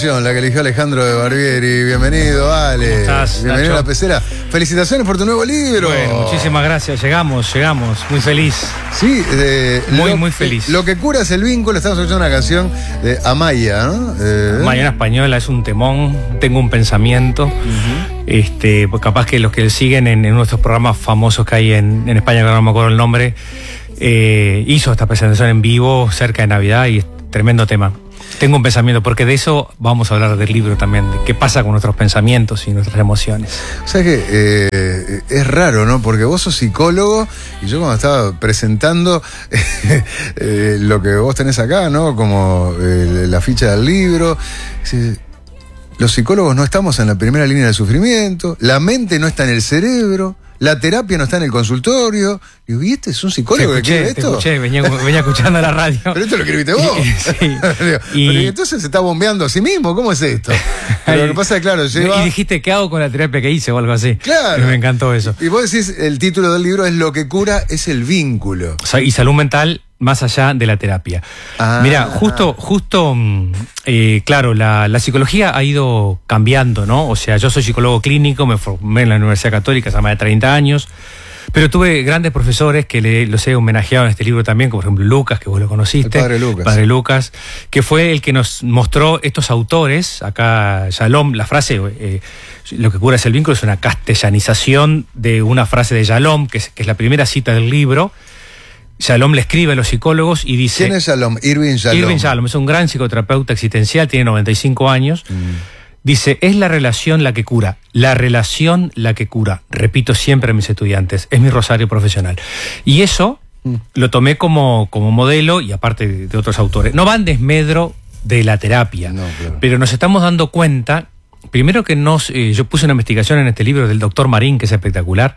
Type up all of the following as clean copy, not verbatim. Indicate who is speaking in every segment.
Speaker 1: canción, la que eligió Alejandro de Barbieri. Bienvenido, Ale.
Speaker 2: ¿Cómo estás,
Speaker 1: Bienvenido
Speaker 2: Nacho?
Speaker 1: a La Pecera. Felicitaciones por tu nuevo libro.
Speaker 2: Bueno, muchísimas gracias. Llegamos. Muy feliz.
Speaker 1: Sí,
Speaker 2: muy feliz.
Speaker 1: Lo que cura es el vínculo. Estamos escuchando una canción de Amaya, ¿no?
Speaker 2: Mañana Española es un temón. Tengo un pensamiento. Pues capaz que los que siguen en nuestros programas famosos que hay en España, que no me acuerdo el nombre, hizo esta presentación en vivo cerca de Navidad y es tremendo tema. Tengo un pensamiento, porque de eso vamos a hablar del libro también, de qué pasa con nuestros pensamientos y nuestras emociones.
Speaker 1: O sea que es raro, ¿no? Porque vos sos psicólogo y yo cuando estaba presentando lo que vos tenés acá, ¿no? Como la ficha del libro, los psicólogos no estamos en la primera línea del sufrimiento, la mente no está en el cerebro, la terapia no está en el consultorio. Digo, ¿y este es un psicólogo que quiere esto?
Speaker 2: Te escuché, venía escuchando la radio.
Speaker 1: Pero esto lo escribiste vos.
Speaker 2: Sí.
Speaker 1: Pero y entonces se está bombeando a sí mismo, ¿cómo es esto? Pero lo que pasa es, claro, lleva...
Speaker 2: Y dijiste, ¿qué hago con la terapia que hice o algo así?
Speaker 1: Claro.
Speaker 2: Y me encantó eso.
Speaker 1: Y vos decís, el título del libro es Lo que cura es el vínculo.
Speaker 2: Y salud mental más allá de la terapia. Mira, claro, la psicología ha ido cambiando, ¿no? O sea, yo soy psicólogo clínico, me formé en la Universidad Católica hace más de 30 años, pero tuve grandes profesores que los he homenajeado en este libro también, como por ejemplo Lucas, que vos lo conociste.
Speaker 1: El
Speaker 2: Padre Lucas, que fue el que nos mostró estos autores. Acá, Shalom, la frase, lo que cura es el vínculo, es una castellanización de una frase de Shalom, que es la primera cita del libro. Shalom le escribe a los psicólogos y dice...
Speaker 1: ¿Quién es Shalom? Irving Shalom.
Speaker 2: Irving Shalom es un gran psicoterapeuta existencial, tiene 95 años. Dice, es la relación la que cura, la relación la que cura. Repito siempre a mis estudiantes, es mi rosario profesional. Y eso lo tomé como modelo, y aparte de otros autores. No va en desmedro de la terapia,
Speaker 1: No, claro.
Speaker 2: pero nos estamos dando cuenta... Primero que yo puse una investigación en este libro del doctor Marín, que es espectacular.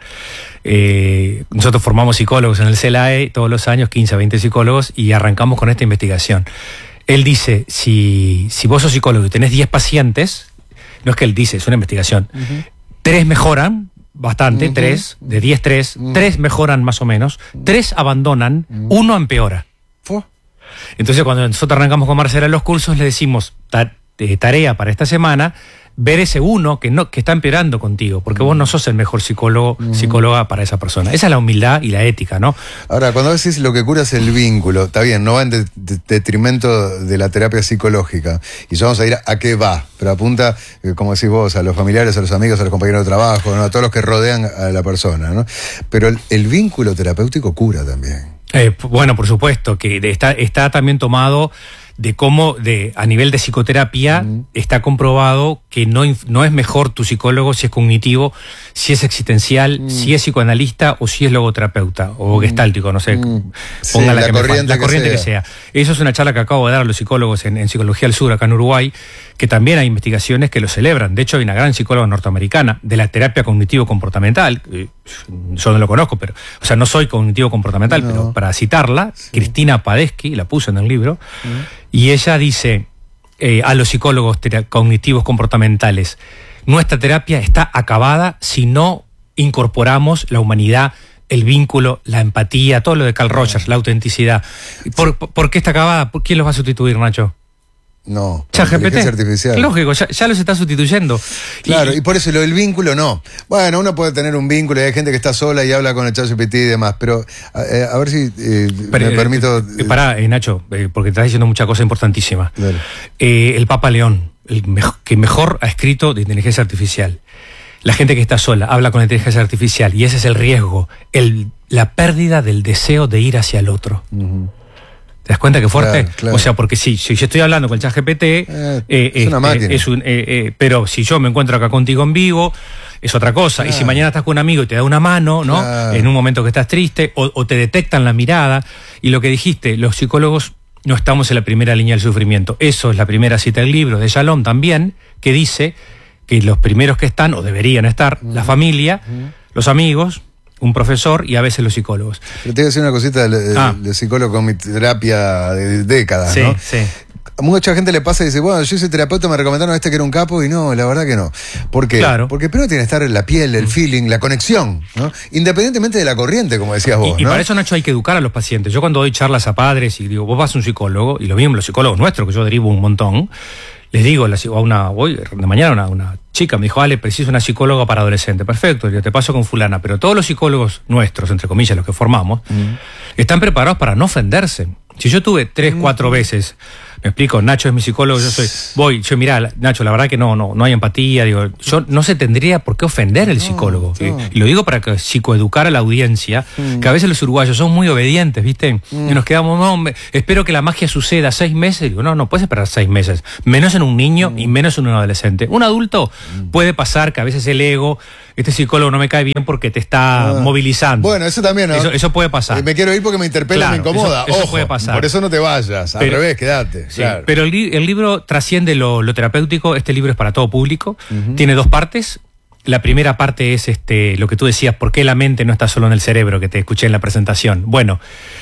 Speaker 2: Nosotros formamos psicólogos en el CELAE todos los años, 15 a 20 psicólogos, y arrancamos con esta investigación. Él dice, si vos sos psicólogo y tenés 10 pacientes, no es que él dice, es una investigación, 3 mejoran bastante, 3, de 10, 3 mejoran más o menos, 3 abandonan, 1 empeora. Entonces cuando nosotros arrancamos con Marcela los cursos, le decimos, tarea para esta semana, ver ese uno que está empeorando contigo, porque vos no sos el mejor psicóloga para esa persona. Esa es la humildad y la ética, ¿no?
Speaker 1: Ahora, cuando decís lo que cura es el vínculo, está bien, no va en detrimento de la terapia psicológica, y ya vamos a ir a qué va, pero apunta, como decís vos, a los familiares, a los amigos, a los compañeros de trabajo, ¿no? A todos los que rodean a la persona, ¿no? Pero el vínculo terapéutico cura también.
Speaker 2: Bueno, por supuesto, que está también tomado de cómo a nivel de psicoterapia está comprobado que no es mejor tu psicólogo si es cognitivo, si es existencial, si es psicoanalista o si es logoterapeuta o gestáltico, no sé, ponga la corriente que sea. Eso es una charla que acabo de dar a los psicólogos en Psicología del Sur, acá en Uruguay, que también hay investigaciones que lo celebran. De hecho, hay una gran psicóloga norteamericana de la terapia cognitivo-comportamental, yo no lo conozco, pero, o sea, no soy cognitivo-comportamental, pero para citarla, Cristina Padesky, la puse en el libro, y ella dice a los psicólogos cognitivos comportamentales, nuestra terapia está acabada si no incorporamos la humanidad, el vínculo, la empatía, todo lo de Carl Rogers, la autenticidad. ¿Por qué está acabada? ¿Quién los va a sustituir, Nacho?
Speaker 1: No,
Speaker 2: ChatGPT.
Speaker 1: Artificial.
Speaker 2: Lógico, ya los está sustituyendo.
Speaker 1: Claro, y por eso lo del vínculo no. Bueno, uno puede tener un vínculo y hay gente que está sola y habla con el ChatGPT y demás, pero a ver si me permito...
Speaker 2: Pará, Nacho, porque te estás diciendo mucha cosa importantísima. El Papa León, que mejor ha escrito de inteligencia artificial. La gente que está sola habla con la inteligencia artificial y ese es el riesgo, la pérdida del deseo de ir hacia el otro. ¿Te das cuenta qué fuerte?
Speaker 1: Claro.
Speaker 2: O sea, porque si yo estoy hablando con el ChatGPT,
Speaker 1: es una máquina.
Speaker 2: Pero si yo me encuentro acá contigo en vivo, es otra cosa.
Speaker 1: Claro.
Speaker 2: Y si mañana estás con un amigo y te da una mano, ¿no?
Speaker 1: Claro.
Speaker 2: En un momento que estás triste, o te detectan la mirada. Y lo que dijiste, los psicólogos no estamos en la primera línea del sufrimiento. Eso es la primera cita del libro de Shalom también, que dice que los primeros que están, o deberían estar, la familia, los amigos, un profesor y a veces los psicólogos.
Speaker 1: Pero te voy a decir una cosita del psicólogo con mi terapia de décadas, ¿no?
Speaker 2: Sí.
Speaker 1: A mucha gente le pasa y dice, bueno, yo soy terapeuta, me recomendaron a este que era un capo, y no, la verdad que no. ¿Por qué?
Speaker 2: Claro.
Speaker 1: Porque primero tiene que estar la piel, el feeling, la conexión, ¿no? Independientemente de la corriente, como decías vos,
Speaker 2: Y
Speaker 1: ¿no?
Speaker 2: para eso, Nacho, hay que educar a los pacientes. Yo cuando doy charlas a padres y digo, vos vas a un psicólogo, y lo mismo los psicólogos nuestros, que yo derivo un montón, les digo, voy de mañana una chica me dijo, Ale, preciso una psicóloga para adolescente. Perfecto, yo te paso con fulana. Pero todos los psicólogos nuestros, entre comillas, los que formamos, están preparados para no ofenderse. Si yo tuve 3, 4 veces, me explico, Nacho es mi psicólogo, mirá, Nacho, la verdad que no hay empatía, digo, yo no se tendría por qué ofender el psicólogo. Y lo digo para que psicoeducar a la audiencia, que a veces los uruguayos son muy obedientes, ¿viste? Y nos quedamos, espero que la magia suceda 6 meses. Digo, no puedes esperar 6 meses, menos en un niño y menos en un adolescente. Un adulto puede pasar que a veces el ego, este psicólogo no me cae bien porque te está movilizando.
Speaker 1: Bueno, eso también, ¿no?
Speaker 2: Eso puede pasar.
Speaker 1: Me quiero ir porque me interpela, me incomoda.
Speaker 2: Eso puede pasar.
Speaker 1: Por eso no te vayas, al revés, quédate.
Speaker 2: Sí, claro. Pero el libro trasciende lo terapéutico. Este libro es para todo público. Tiene 2 partes. La primera parte es lo que tú decías, ¿por qué la mente no está solo en el cerebro? Que te escuché en la presentación. Bueno,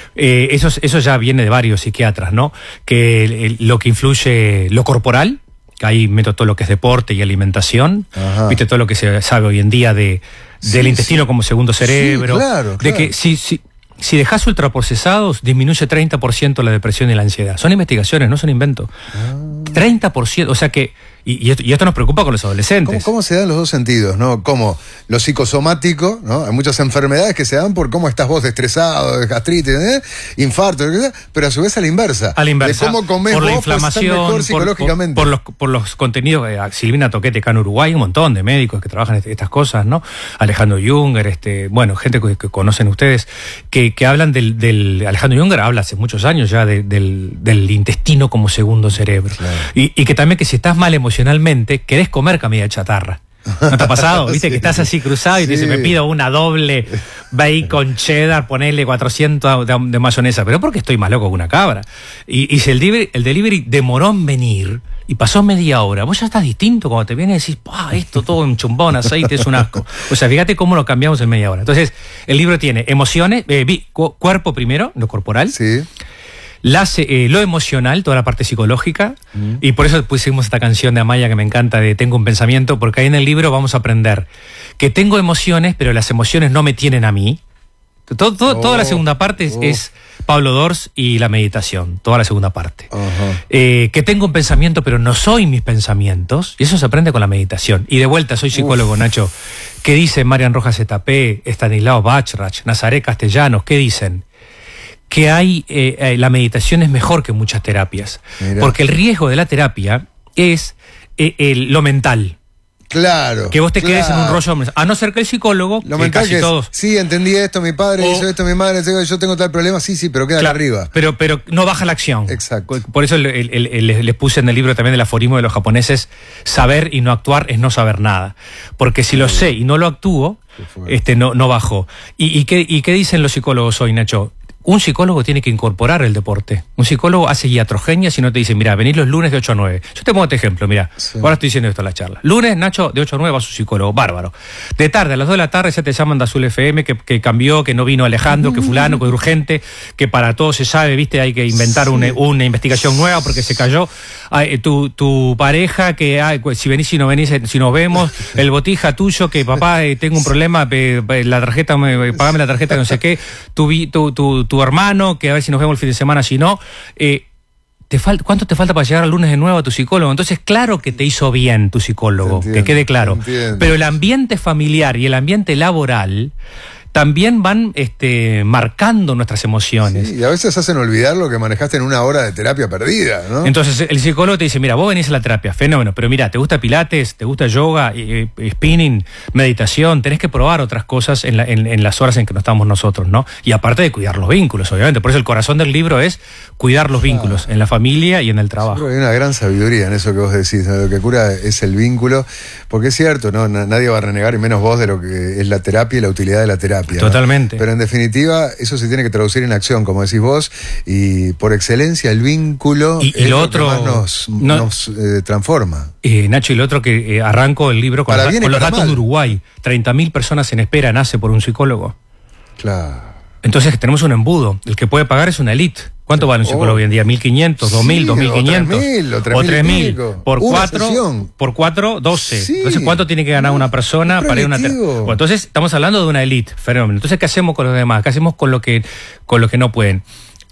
Speaker 2: eso ya viene de varios psiquiatras, ¿no? Que lo que influye, lo corporal, que ahí meto todo lo que es deporte y alimentación. Ajá. Viste todo lo que se sabe hoy en día del intestino como segundo cerebro.
Speaker 1: Sí, claro.
Speaker 2: De que si dejas ultraprocesados, disminuye 30% la depresión y la ansiedad. Son investigaciones, no son inventos. 30%, o sea que... Y esto nos preocupa con los adolescentes.
Speaker 1: ¿Cómo se dan los dos sentidos, no? Como lo psicosomático, ¿no? Hay muchas enfermedades que se dan por cómo estás vos estresado, de gastritis, infarto, pero a su vez a la inversa.
Speaker 2: A la inversa.
Speaker 1: De cómo comés
Speaker 2: por
Speaker 1: vos,
Speaker 2: la inflamación,
Speaker 1: pues, mejor psicológicamente.
Speaker 2: Por los contenidos. Silvina Toquete acá en Uruguay, un montón de médicos que trabajan estas cosas, ¿no? Alejandro Junger, gente que conocen ustedes, que hablan del Alejandro Junger habla hace muchos años ya del intestino como segundo cerebro. Claro. Y que también que si estás mal emocionalmente, querés comer comida chatarra. ¿No te ha pasado? ¿Viste? Sí. Que estás así cruzado y te dice, me pido una doble bacon cheddar, ponerle 400 de mayonesa. Pero porque estoy más loco que una cabra. Y si el delivery demoró en venir y pasó media hora, vos ya estás distinto cuando te viene y decís, esto todo en chumbón, aceite, es un asco. O sea, fíjate cómo lo cambiamos en media hora. Entonces, el libro tiene emociones, cuerpo primero, lo corporal.
Speaker 1: Sí.
Speaker 2: Lo emocional, toda la parte psicológica, y por eso pusimos esta canción de Amaya que me encanta, de Tengo un pensamiento, porque ahí en el libro vamos a aprender que tengo emociones, pero las emociones no me tienen a mí. Toda la segunda parte es Pablo Dors y la meditación, toda la segunda parte. Que tengo un pensamiento, pero no soy mis pensamientos, y eso se aprende con la meditación. Y de vuelta, soy psicólogo, Nacho. ¿Qué dice Marian Rojas Etapé, Estanislao Bachrach, Nazaré Castellanos? ¿Qué dicen? Que la meditación es mejor que muchas terapias. Mirá. Porque el riesgo de la terapia es lo mental.
Speaker 1: Claro.
Speaker 2: Que vos te quedes en un rollo, a no ser que el psicólogo,
Speaker 1: lo mental
Speaker 2: casi
Speaker 1: que
Speaker 2: todos.
Speaker 1: Sí, entendí esto, mi padre hizo esto, mi madre, yo tengo tal problema, sí, pero queda acá arriba.
Speaker 2: Pero no baja la acción.
Speaker 1: Exacto.
Speaker 2: Por eso les puse en el libro también el aforismo de los japoneses, saber y no actuar es no saber nada. Porque si lo sé y no lo actúo, no bajo. ¿Y qué dicen los psicólogos hoy, Nacho? Un psicólogo tiene que incorporar el deporte. Un psicólogo hace iatrogenias y no te dice, mira, venís los lunes de 8 a 9. Yo te pongo este ejemplo, mira. Sí. Ahora estoy diciendo esto en la charla. Lunes, Nacho, de 8 a 9 va su psicólogo. Bárbaro. De tarde, a las 2 de la tarde ya te llaman de Azul FM, que cambió, que no vino Alejandro, que fulano, que urgente, que para todo se sabe, viste, hay que inventar una investigación nueva porque se cayó. Tu pareja, que si venís, si no venís, si nos vemos, el botija tuyo, que papá, tengo un problema, la tarjeta, pagame la tarjeta, no sé qué, tu hermano, que a ver si nos vemos el fin de semana, si no, ¿cuánto te falta para llegar al lunes de nuevo a tu psicólogo? Entonces, claro que te hizo bien tu psicólogo, que quede claro. Pero el ambiente familiar y el ambiente laboral también van marcando nuestras emociones.
Speaker 1: Sí, y a veces hacen olvidar lo que manejaste en una hora de terapia perdida, ¿no?
Speaker 2: Entonces el psicólogo te dice, mira, vos venís a la terapia, fenómeno, pero mira, ¿te gusta pilates? ¿Te gusta yoga? Spinning, meditación? Tenés que probar otras cosas en las horas en que no estamos nosotros, ¿no? Y aparte de cuidar los vínculos, obviamente. Por eso el corazón del libro es cuidar los vínculos en la familia y en el trabajo.
Speaker 1: Creo que hay una gran sabiduría en eso que vos decís, ¿no? Lo que cura es el vínculo, porque es cierto, ¿no? Nadie va a renegar, y menos vos, de lo que es la terapia y la utilidad de la terapia.
Speaker 2: Totalmente.
Speaker 1: ¿No? Pero en definitiva, eso se tiene que traducir en acción, como decís vos, y por excelencia el vínculo
Speaker 2: y
Speaker 1: es
Speaker 2: lo otro
Speaker 1: que más nos transforma.
Speaker 2: Nacho, y lo otro que arranco el libro con los datos de Uruguay. 30.000 personas en espera nace por un psicólogo.
Speaker 1: Claro.
Speaker 2: Entonces tenemos un embudo. El que puede pagar es una elite. ¿Cuánto vale un psicólogo hoy en día? 1.500, 2.000, 2.500. O 3.000. Por 4, 12. Sí. Entonces, ¿cuánto tiene que ganar una persona para ir a una terapia? Bueno, entonces, estamos hablando de una elite, fenómeno. Entonces, ¿qué hacemos con los demás? ¿Qué hacemos con lo que no pueden?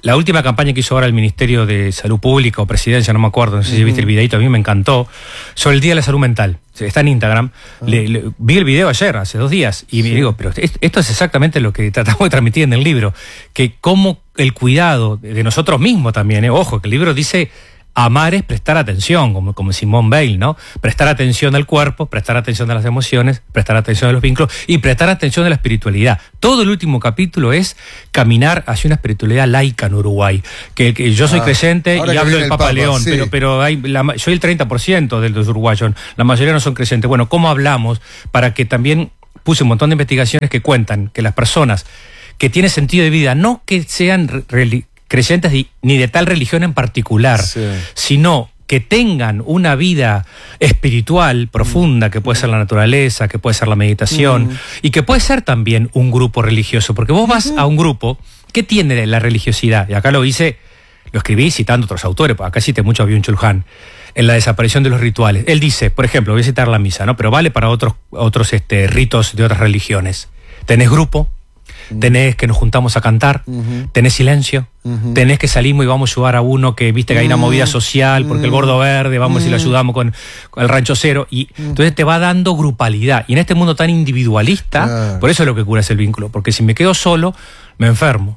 Speaker 2: la última campaña que hizo ahora el Ministerio de Salud Pública o Presidencia, no me acuerdo, no sé si viste el videito, a mí me encantó, sobre el Día de la Salud Mental. Está en Instagram. Vi el video ayer, hace 2 días, y me digo, pero esto es exactamente lo que tratamos de transmitir en el libro, que cómo el cuidado de nosotros mismos también, ojo, que el libro dice... Amar es prestar atención, como Simone Weil, ¿no? Prestar atención al cuerpo, prestar atención a las emociones, prestar atención a los vínculos y prestar atención a la espiritualidad. Todo el último capítulo es caminar hacia una espiritualidad laica en Uruguay. Que yo soy creyente y hablo del Papa León, sí. pero soy el 30% de los uruguayos, la mayoría no son creyentes. Bueno, ¿cómo hablamos? Para que también puse un montón de investigaciones que cuentan que las personas que tienen sentido de vida, no que sean creyentes ni de tal religión en particular, sino que tengan una vida espiritual profunda, que puede ser la naturaleza, que puede ser la meditación, y que puede ser también un grupo religioso, porque vos vas a un grupo que tiene la religiosidad, y acá lo escribí citando otros autores, acá cité mucho a Byung-Chul Han, en la desaparición de los rituales. Él dice, por ejemplo, voy a citar la misa, ¿no? Pero vale para otros ritos de otras religiones. Tenés grupo, tenés que nos juntamos a cantar, tenés silencio, tenés que salimos y vamos a ayudar a uno que viste que hay una movida social, porque el gordo verde, vamos y le ayudamos con el rancho cero, y entonces te va dando grupalidad. Y en este mundo tan individualista, por eso es lo que cura es el vínculo, porque si me quedo solo, me enfermo.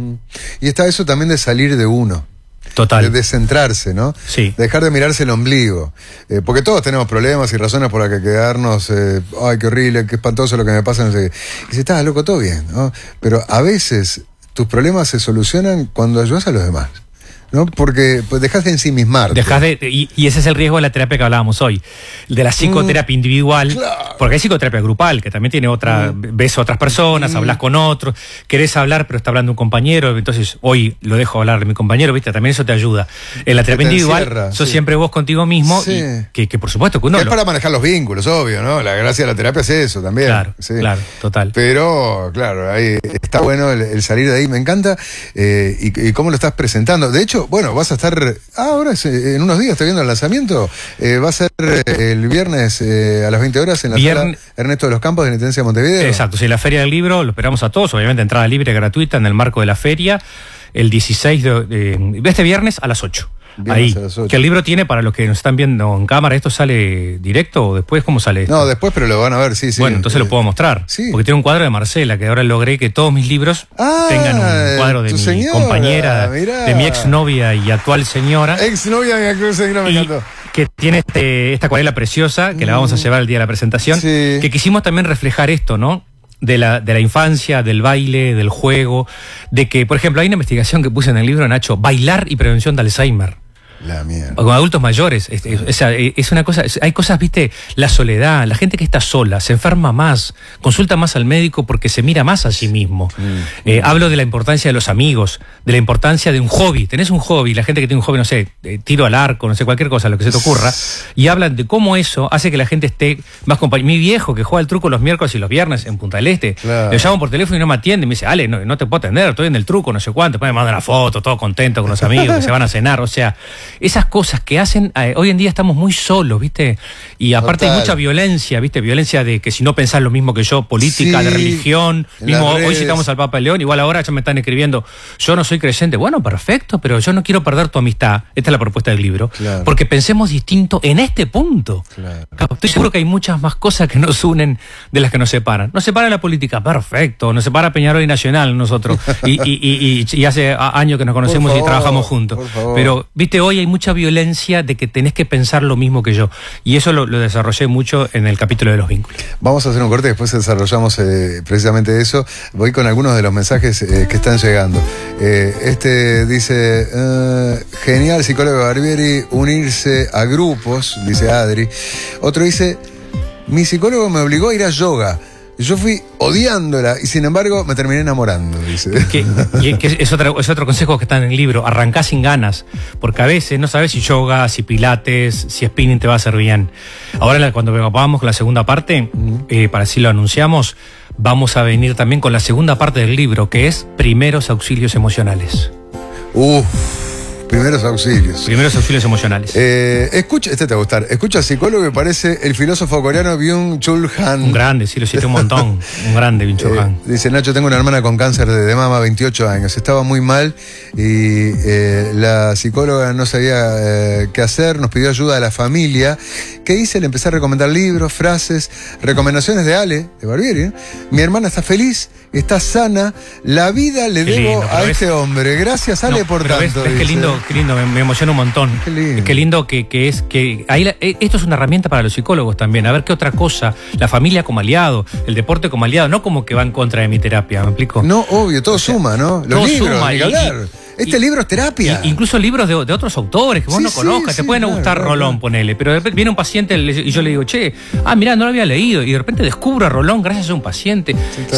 Speaker 1: Y está eso también de salir de uno.
Speaker 2: Total.
Speaker 1: De centrarse, ¿no?
Speaker 2: Sí.
Speaker 1: Dejar de mirarse el ombligo. Porque todos tenemos problemas y razones por las que quedarnos, ay, qué horrible, qué espantoso lo que me pasa, no sé qué. Y dices, está loco, todo bien, ¿no? Pero a veces tus problemas se solucionan cuando ayudas a los demás, ¿no? Porque pues dejas de ensimismarte.
Speaker 2: Y ese es el riesgo de la terapia que hablábamos hoy, de la psicoterapia individual,
Speaker 1: claro.
Speaker 2: Porque hay psicoterapia grupal, que también tiene ves a otras personas, hablas con otros, querés hablar, pero está hablando un compañero, entonces hoy lo dejo hablar de mi compañero, ¿viste? También eso te ayuda. En la terapia individual, sos siempre vos contigo mismo, y que por supuesto que uno...
Speaker 1: Es para manejar los vínculos, obvio, ¿no? La gracia de la terapia es eso también.
Speaker 2: Claro, claro, total.
Speaker 1: Pero, claro, ahí está bueno el salir de ahí, me encanta, y cómo lo estás presentando. De hecho, bueno, vas a estar, ahora en unos días, estoy viendo el lanzamiento, va a ser el viernes a las 20 horas en la sala Ernesto de los Campos de la Intendencia de Montevideo.
Speaker 2: Exacto, sí, la Feria del Libro, lo esperamos a todos, obviamente entrada libre y gratuita en el marco de la feria, el 16 de este viernes a las 8. Ahí, que el libro tiene, para los que nos están viendo en cámara, ¿esto sale directo o después? ¿Cómo sale esto?
Speaker 1: No, después, pero lo van a ver, sí.
Speaker 2: Bueno, entonces lo puedo mostrar.
Speaker 1: Sí.
Speaker 2: Porque tiene un cuadro de Marcela, que ahora logré que todos mis libros tengan un cuadro de mi señora, compañera, mirá. De mi exnovia y actual señora.
Speaker 1: Exnovia y actual señora, me encantó.
Speaker 2: Que tiene esta acuarela preciosa, que la vamos a llevar el día de la presentación, que quisimos también reflejar esto, ¿no? De la infancia, del baile, del juego, de que, por ejemplo, hay una investigación que puse en el libro, Nacho, bailar y prevención de Alzheimer.
Speaker 1: La mierda.
Speaker 2: Con adultos mayores, es una cosa, hay cosas, viste, la soledad, la gente que está sola, se enferma más, consulta más al médico porque se mira más a sí mismo. Hablo de la importancia de los amigos, de la importancia de un hobby. Tenés un hobby, la gente que tiene un hobby, no sé, tiro al arco, no sé, cualquier cosa, lo que se te ocurra, y hablan de cómo eso hace que la gente esté más compañía. Mi viejo que juega al truco los miércoles y los viernes en Punta del Este, le llamo por teléfono y no me atiende, me dice, Ale, no te puedo atender, estoy en el truco, no sé cuánto, después me manda una foto, todo contento con los amigos, que se van a cenar, o sea, esas cosas que hacen, hoy en día estamos muy solos, ¿viste? Y aparte hay mucha violencia, ¿viste? Violencia de que si no pensás lo mismo que yo, política, de religión, mismo hoy citamos al Papa León, igual ahora ya me están escribiendo, yo no soy creyente, bueno, perfecto, pero yo no quiero perder tu amistad, esta es la propuesta del libro, porque pensemos distinto en este punto. Estoy seguro que hay muchas más cosas que nos unen de las que nos separan. Nos separa la política, perfecto, nos separa Peñarol y Nacional nosotros, y hace años que nos conocemos y trabajamos juntos, pero, ¿viste? Hoy hay mucha violencia de que tenés que pensar lo mismo que yo. Y eso lo desarrollé mucho en el capítulo de los vínculos.
Speaker 1: Vamos a hacer un corte, después desarrollamos precisamente eso. Voy con algunos de los mensajes que están llegando. Este dice, genial, psicólogo Barbieri, unirse a grupos, dice Adri. Otro dice, mi psicólogo me obligó a ir a yoga. Yo fui odiándola y sin embargo me terminé enamorando, dice.
Speaker 2: Es otro consejo que está en el libro, arrancá sin ganas, porque a veces no sabes si yoga, si pilates, si spinning te va a hacer bien. Ahora cuando vamos con la segunda parte, para así lo anunciamos, vamos a venir también con la segunda parte del libro, que es primeros auxilios emocionales.
Speaker 1: primeros auxilios.
Speaker 2: Primeros auxilios emocionales.
Speaker 1: Escucha, este te va a gustar. Escucha al psicólogo que parece el filósofo coreano Byung-Chul Han.
Speaker 2: Un grande, sí, lo cité un montón. Un grande, Byung-Chul Han.
Speaker 1: Dice: Nacho, tengo una hermana con cáncer de mama, 28 años. Estaba muy mal y la psicóloga no sabía qué hacer. Nos pidió ayuda a la familia. ¿Qué hice? Le empecé a recomendar libros, frases, recomendaciones de Ale, de Barbieri. Mi hermana está feliz, está sana. La vida le debo a este hombre. Gracias, Ale, por tanto.
Speaker 2: ¿Ves qué lindo, me emociona un montón. Qué lindo que es que ahí esto es una herramienta para los psicólogos también. A ver qué otra cosa. La familia como aliado, el deporte como aliado, no como que va en contra de mi terapia, ¿me explico?
Speaker 1: No, obvio, todo suma, ¿no? Los libros,
Speaker 2: suma,
Speaker 1: hay que hablar. Este libro es terapia.
Speaker 2: Incluso libros de otros autores que vos no conozcas. Te pueden no gustar Rolón, ponele. Pero de repente viene un paciente y yo le digo, che, mirá, no lo había leído. Y de repente descubro a Rolón gracias a un paciente.